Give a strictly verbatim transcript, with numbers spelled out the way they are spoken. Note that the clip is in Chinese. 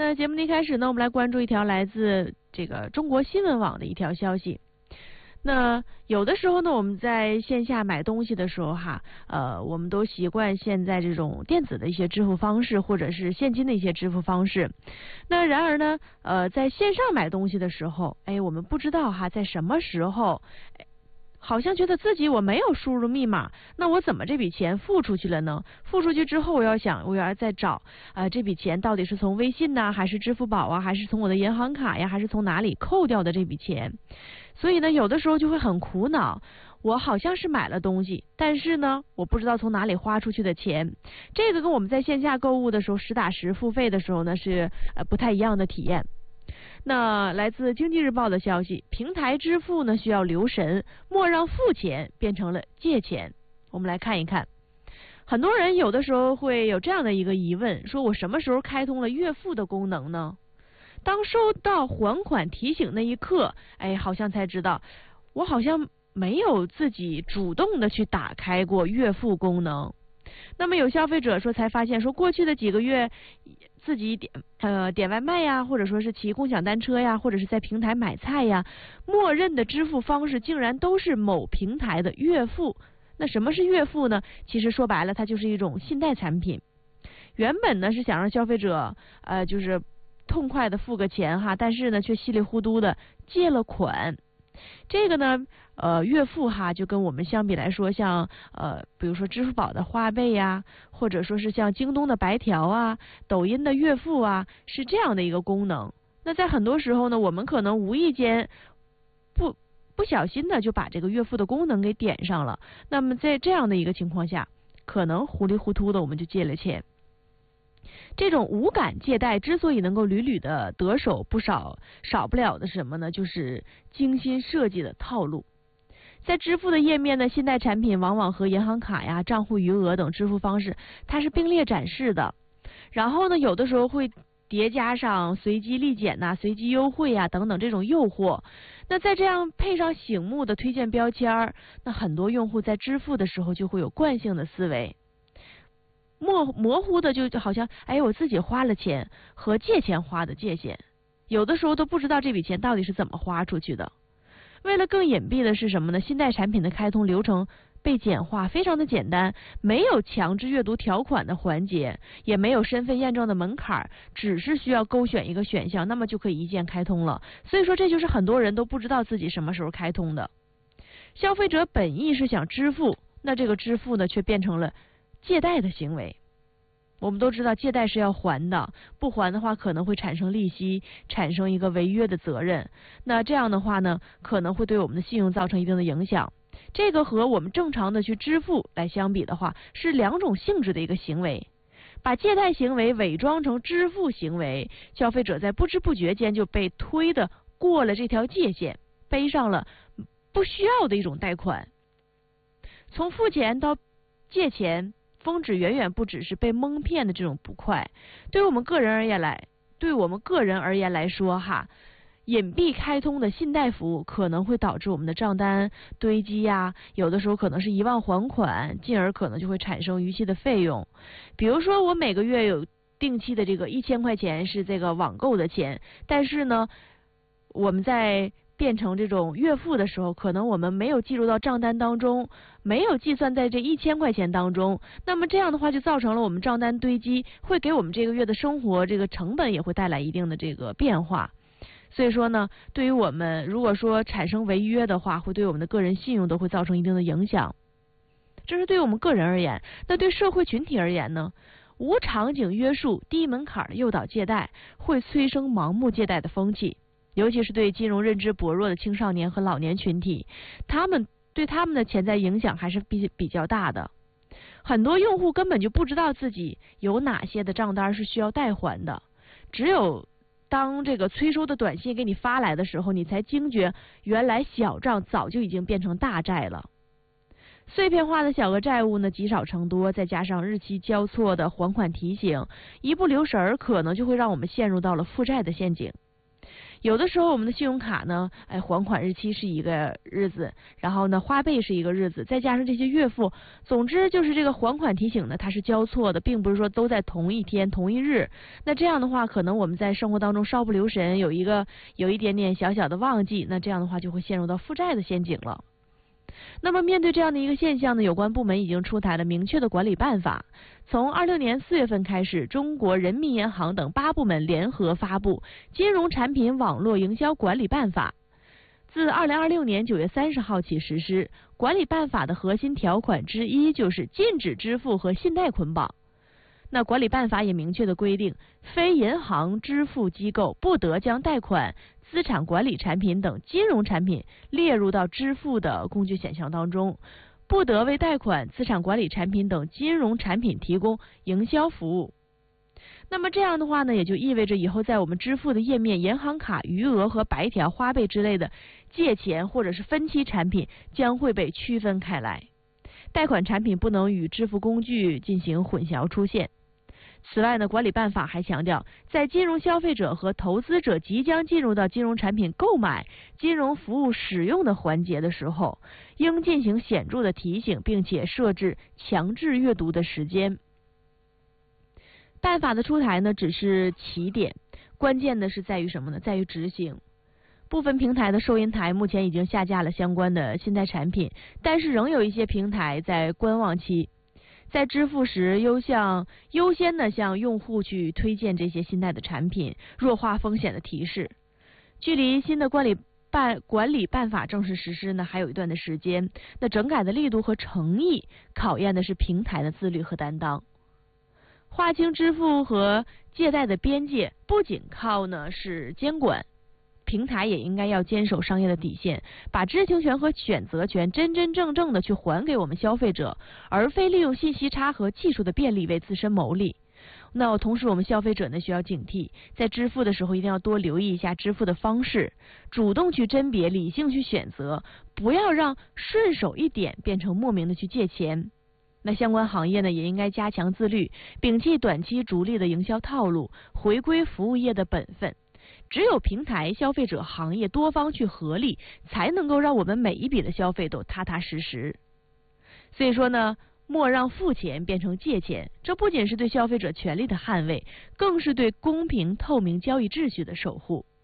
那节目的一开始呢，我们来关注一条来自这个中国新闻网的一条消息。那有的时候呢，我们在线下买东西的时候哈，呃，我们都习惯现在这种电子的一些支付方式，或者是现金的一些支付方式。那然而呢，呃，在线上买东西的时候，哎，我们不知道哈，在什么时候，好像觉得自己我没有输入密码，那我怎么这笔钱付出去了呢？付出去之后，我要想，我要再找啊、呃，这笔钱到底是从微信呐，还是支付宝啊，还是从我的银行卡呀，还是从哪里扣掉的这笔钱？所以呢，有的时候就会很苦恼，我好像是买了东西，但是呢，我不知道从哪里花出去的钱。这个跟我们在线下购物的时候实打实付费的时候呢，是呃不太一样的体验。那来自经济日报的消息，平台支付呢需要留神，莫让付钱变成了借钱。我们来看一看，很多人有的时候会有这样的一个疑问，说我什么时候开通了月付的功能呢？当收到还款提醒那一刻，哎，好像才知道，我好像没有自己主动的去打开过月付功能。那么有消费者说才发现，说过去的几个月自己点呃点外卖呀，或者说是骑共享单车呀，或者是在平台买菜呀，默认的支付方式竟然都是某平台的月付。那什么是月付呢？其实说白了，它就是一种信贷产品。原本呢是想让消费者呃就是痛快的付个钱哈，但是呢却稀里糊涂的借了款。这个呢，呃，月付哈，就跟我们相比来说，像呃，比如说支付宝的花呗呀，或者说是像京东的白条啊、抖音的月付啊，是这样的一个功能。那在很多时候呢，我们可能无意间不不小心的就把这个月付的功能给点上了。那么在这样的一个情况下，可能糊里糊涂的我们就借了钱。这种无感借贷之所以能够屡屡的得手，不少少不了的是什么呢？就是精心设计的套路。在支付的页面呢，信贷产品往往和银行卡呀、账户余额等支付方式，它是并列展示的。然后呢，有的时候会叠加上随机立减呐、随机优惠呀等等这种诱惑。那再这样配上醒目的推荐标签儿，那很多用户在支付的时候就会有惯性的思维。模模糊的就好像，哎，我自己花了钱和借钱花的界限，有的时候都不知道这笔钱到底是怎么花出去的。为了更隐蔽的是什么呢？信贷产品的开通流程被简化，非常的简单，没有强制阅读条款的环节，也没有身份验证的门槛，只是需要勾选一个选项，那么就可以一键开通了。所以说，这就是很多人都不知道自己什么时候开通的。消费者本意是想支付，那这个支付呢，却变成了借贷的行为。我们都知道借贷是要还的，不还的话可能会产生利息，产生一个违约的责任。那这样的话呢，可能会对我们的信用造成一定的影响。这个和我们正常的去支付来相比的话，是两种性质的一个行为。把借贷行为伪装成支付行为，消费者在不知不觉间就被推的过了这条界限，背上了不需要的一种贷款。从付钱到借钱，峰值远远不只是被蒙骗的这种不快。对于我们个人而言来，对我们个人而言来说哈，隐蔽开通的信贷服务可能会导致我们的账单堆积呀，有的时候可能是遗忘还款，进而可能就会产生逾期的费用。比如说我每个月有定期的这个一千块钱是这个网购的钱，但是呢，我们在变成这种月付的时候，可能我们没有计入到账单当中，没有计算在这一千块钱当中，那么这样的话就造成了我们账单堆积，会给我们这个月的生活这个成本也会带来一定的这个变化。所以说呢，对于我们如果说产生违约的话，会对我们的个人信用都会造成一定的影响。这是对于我们个人而言。那对社会群体而言呢，无场景约束、低门槛的诱导借贷会催生盲目借贷的风气。尤其是对金融认知薄弱的青少年和老年群体，他们对他们的潜在影响还是比比较大的。很多用户根本就不知道自己有哪些的账单是需要代还的，只有当这个催收的短信给你发来的时候，你才惊觉原来小账早就已经变成大债了。碎片化的小额债务呢，积少成多，再加上日期交错的还款提醒，一不留神儿，可能就会让我们陷入到了负债的陷阱。 有的时候我们的信用卡呢，哎，还款日期是一个日子，然后呢花呗是一个日子，再加上这些月付，总之就是这个还款提醒呢它是交错的，并不是说都在同一天同一日。那这样的话，可能我们在生活当中稍不留神，有一个有一点点小小的忘记，那这样的话就会陷入到负债的陷阱了。那么面对这样的一个现象呢，有关部门已经出台了明确的管理办法。从二六年四月份开始，中国人民银行等八部门联合发布《金融产品网络营销管理办法》，自二零二六年九月三十号起实施。管理办法的核心条款之一就是禁止支付和信贷捆绑。那管理办法也明确的规定，非银行支付机构不得将贷款、资产管理产品等金融产品列入到支付的工具选项当中，不得为贷款、资产管理产品等金融产品提供营销服务。那么这样的话呢，也就意味着以后在我们支付的页面，银行卡、余额和白条、花呗之类的借钱或者是分期产品将会被区分开来，贷款产品不能与支付工具进行混淆出现。此外呢，管理办法还强调，在金融消费者和投资者即将进入到金融产品购买、金融服务使用的环节的时候，应进行显著的提醒，并且设置强制阅读的时间。办法的出台呢，只是起点，关键的是在于什么呢？在于执行。部分平台的收银台目前已经下架了相关的信贷产品，但是仍有一些平台在观望期。在支付时，优向优先的向用户去推荐这些信贷的产品，弱化风险的提示。距离新的管理办管理办法正式实施呢，还有一段的时间。那整改的力度和诚意，考验的是平台的自律和担当。划清支付和借贷的边界，不仅靠呢是监管。平台也应该要坚守商业的底线，把知情权和选择权真真正正的去还给我们消费者，而非利用信息差和技术的便利为自身谋利。那同时我们消费者呢需要警惕，在支付的时候一定要多留意一下支付的方式，主动去甄别，理性去选择，不要让顺手一点变成莫名的去借钱。那相关行业呢也应该加强自律，摒弃短期逐利的营销套路，回归服务业的本分。只有平台、消费者、行业多方去合力，才能够让我们每一笔的消费都踏踏实实。所以说呢，莫让付钱变成借钱，这不仅是对消费者权利的捍卫，更是对公平透明交易秩序的守护。